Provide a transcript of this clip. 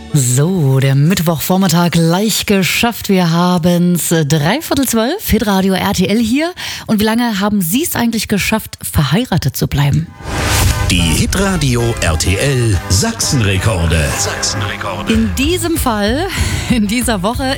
So, der Mittwochvormittag gleich geschafft. Wir haben's 11:45, Hitradio RTL hier. Und wie lange haben Sie es eigentlich geschafft, verheiratet zu bleiben? Die Hitradio RTL Sachsenrekorde. In diesem Fall, in dieser Woche